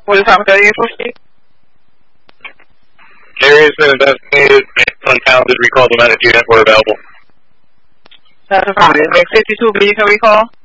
What is the topic of your question? Areas been investigated, untalented recall the manager unit were available. That's a problem. Is 52 but you can recall?